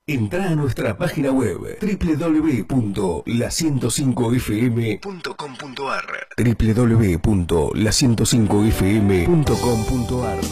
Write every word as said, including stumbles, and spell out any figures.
Entrá a nuestra página web w w w punto la ciento cinco f m punto com punto a r w w w punto la ciento cinco f m punto com punto a r